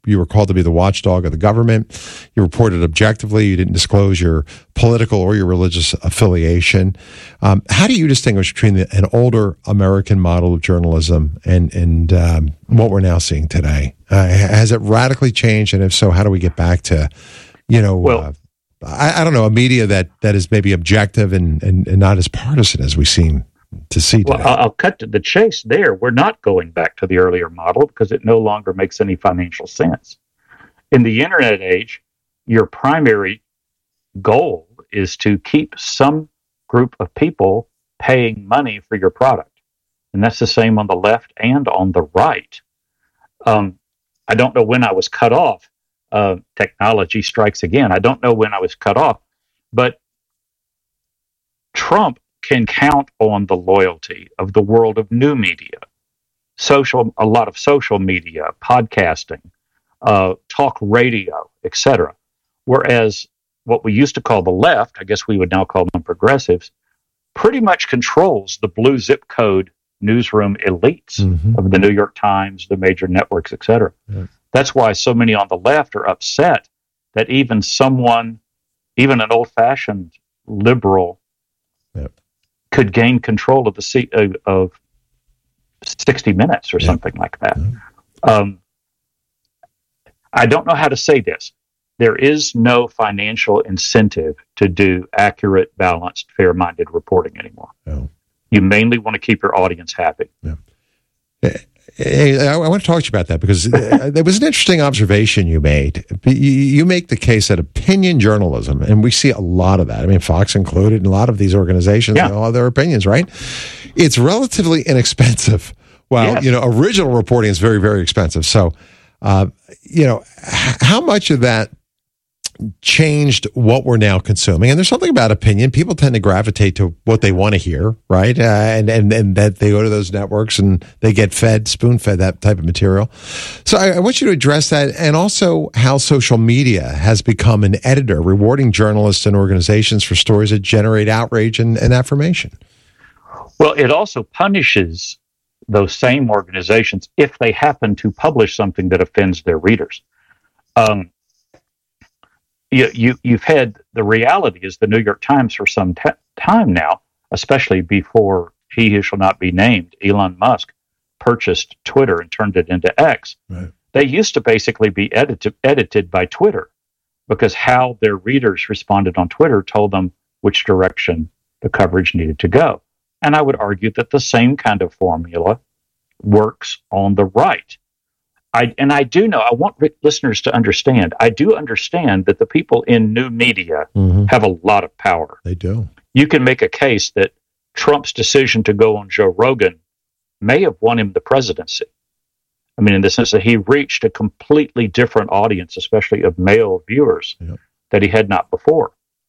you were called to be the watchdog of the government. You reported objectively. You didn't disclose your political or your religious affiliation. How do you distinguish between an older American model of journalism and what we're now seeing today? Has it radically changed? And if so, how do we get back to, I don't know, a media that is maybe objective and not as partisan as we seem to see today? Well, I'll cut to the chase there. We're not going back to the earlier model because it no longer makes any financial sense. In the internet age, your primary goal is to keep some group of people paying money for your product. And that's the same on the left and on the right. I don't know when I was cut off. Technology strikes again. I don't know when I was cut off, but Trump can count on the loyalty of the world of new media, a lot of social media, podcasting, talk radio, etc. Whereas what we used to call the left, I guess we would now call them progressives, pretty much controls the blue zip code newsroom elites of the New York Times, the major networks, etc. Yeah. That's why so many on the left are upset that even an old-fashioned liberal could gain control of of 60 Minutes or something like that. I don't know how to say this. There is no financial incentive to do accurate, balanced, fair-minded reporting anymore. No. You mainly want to keep your audience happy. Yeah. Hey, I want to talk to you about that because there was an interesting observation you made. You make the case that opinion journalism, and we see a lot of that. I mean, Fox included, and a lot of these organizations all have their opinions, right? It's relatively inexpensive. While, original reporting is very, very expensive. So, how much of that changed what we're now consuming? And there's something about opinion. People tend to gravitate to what they want to hear, right? And that they go to those networks and they get spoon-fed that type of material. So I want you to address that, and also how social media has become an editor, rewarding journalists and organizations for stories that generate outrage and affirmation. Well, it also punishes those same organizations if they happen to publish something that offends their readers. You've had, the reality is the New York Times for some time now, especially before he who shall not be named, Elon Musk, purchased Twitter and turned it into X. Right. They used to basically be edited by Twitter because how their readers responded on Twitter told them which direction the coverage needed to go. And I would argue that the same kind of formula works on the right. I want listeners to understand, I do understand that the people in new media have a lot of power. They do. You can make a case that Trump's decision to go on Joe Rogan may have won him the presidency. I mean, in the sense that he reached a completely different audience, especially of male viewers, that he had not before.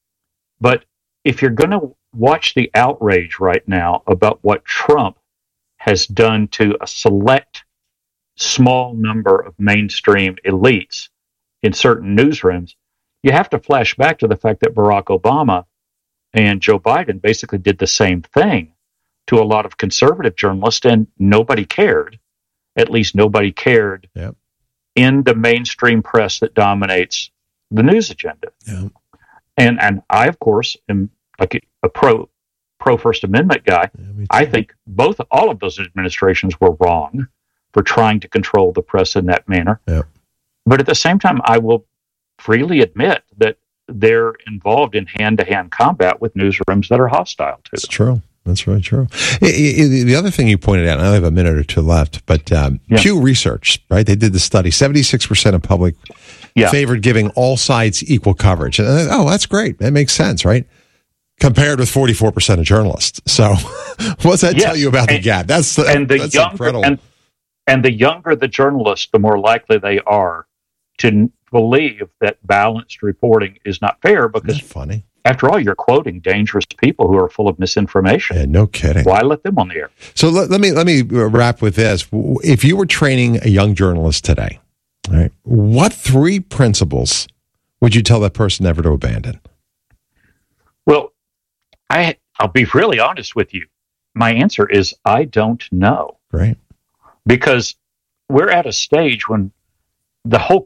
But if you're going to watch the outrage right now about what Trump has done to a select small number of mainstream elites in certain newsrooms, you have to flash back to the fact that Barack Obama and Joe Biden basically did the same thing to a lot of conservative journalists, and nobody cared. At least nobody cared in the mainstream press that dominates the news agenda. Yeah. And I, of course, am like a pro First Amendment guy. Yeah, I think all of those administrations were wrong for trying to control the press in that manner. Yeah. But at the same time, I will freely admit that they're involved in hand-to-hand combat with newsrooms that are hostile to them. That's true. That's really true. The other thing you pointed out, and I only have a minute or two left, but Pew Research, right? They did the study. 76% of public favored giving all sides equal coverage. And that's great. That makes sense, right? Compared with 44% of journalists. So what's that tell you about the gap? That's incredible. And the younger the journalists, the more likely they are to believe that balanced reporting is not fair, because funny. After all, you're quoting dangerous people who are full of misinformation. Yeah, no kidding. Why let them on the air? So let me wrap with this. If you were training a young journalist today, all right, what 3 principles would you tell that person never to abandon? Well, I'll be really honest with you. My answer is I don't know. Great. Because we're at a stage when the whole